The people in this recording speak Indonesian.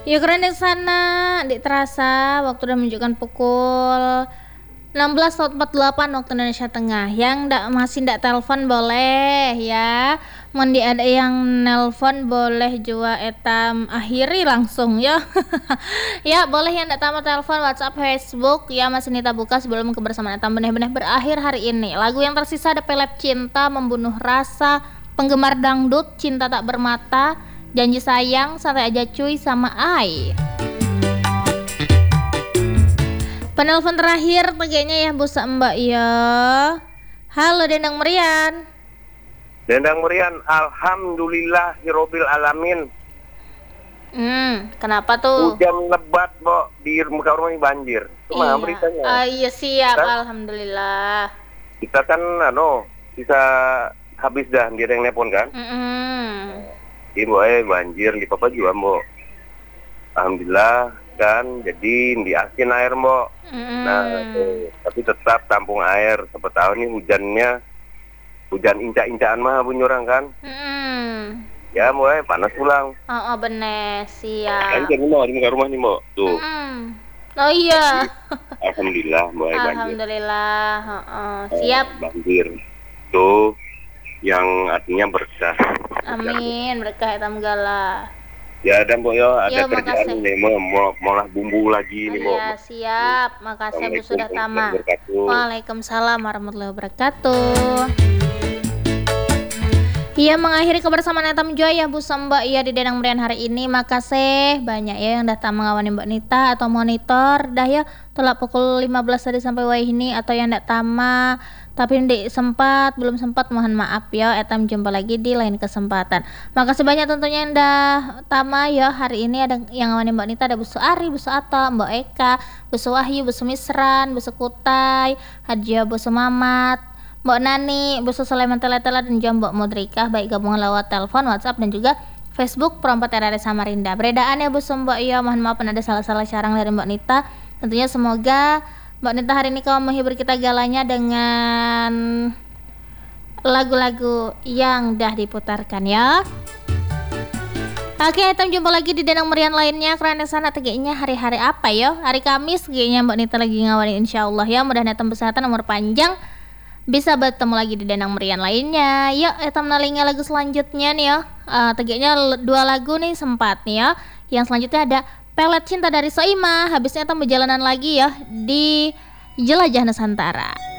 Ya keren di sana, di terasa waktu udah menunjukkan pukul 16.48 waktu Indonesia Tengah. Yang masih ndak telepon boleh ya. Mandi ada yang nelpon boleh juga etam akhiri langsung ya. Ya boleh yang ndak tamat telepon WhatsApp Facebook ya masih Nita buka sebelum kebersamaan etam benar-benar berakhir hari ini. Lagu yang tersisa ada Pelet Cinta, Membunuh Rasa, Penggemar Dangdut, Cinta Tak Bermata, Janji Sayang, Santai Aja Cuy, sama Ai. Penelpon terakhir kayaknya ya Bu Mbak ya. Halo Dendang Merian. Dendang Merian, alhamdulillahirobbil alamin. Kenapa tuh? Hujan lebat, Bo, di muka rumah ini banjir. Cuma Iya. beritanya. Iya siap, Kan? alhamdulillah. Kita kan bisa habis dah dia yang nelpon kan. Di banjir di Papa juga, Bo. Alhamdulillah kan, jadi di asin air, Bo. Nah, tapi tetap tampung air. Siapa tahu nih hujan incak-incakan mah bunyurang kan. Ya, Bo, panas pulang. Oh, bener, siap. Kan jadi mau di muka rumah nih, Bo. Tuh. Oh iya. Alhamdulillah, Bo, banjir. Alhamdulillah, siap. Banjir. Tuh yang artinya berkah. Amin, berkah etam gala. Ya, dan Bo yo ada Ya, kerjaan makasih. nih, mau lah bumbu lagi nih, Bo. Iya, siap. Makasih Bu sudah tama. Wabarakatuh. Waalaikumsalam warahmatullahi wabarakatuh. Iya, mengakhiri kebersamaan Etam Joy ya Bu Samba ya di Denang Merian hari ini. Makasih banyak ya yang datang mengawani Mbak Nita atau monitor dah ya tolak pukul 15 tadi sampai wai ini, atau yang ndak tama tapi belum sempat, mohon maaf ya. Etam jumpa lagi di lain kesempatan. Makasih banyak tentunya yang dah tama ya. Hari ini ada yang ngawani Mbak Nita, ada Bu Suari, Bu Suato, Mbak Eka, Bu Suwahyu, Bu Sumisran, Bu Sukutai, Hadia, Bu Sumamat, Mbak Nani, Bu Sulaiman Teletela, dan juga Mbak Mudrika, baik gabungan lewat telepon, WhatsApp, dan juga Facebook Perompat RRI Samarinda. Beredaan ya Bu Mbak ya, mohon maaf ada salah-salah carang dari Mbak Nita. Tentunya semoga Mbak Nita hari ini kamu menghibur kita galanya dengan lagu-lagu yang dah diputarkan ya. Oke, kita jumpa lagi di Denang Merian lainnya. Karena sana tegaknya hari-hari apa ya? Hari Kamis kayaknya Mbak Nita lagi ngawalin, insyaallah ya. Mudah-mudahan etam kesehatan umur panjang, bisa bertemu lagi di Denang Merian lainnya. Yuk, etam nalinga lagu selanjutnya nih ya. Tegaknya 2 lagu nih sempat nih ya. Yang selanjutnya ada Pelet Cinta dari Soimah. Habisnya etam perjalanan lagi ya di Jelajah Nusantara.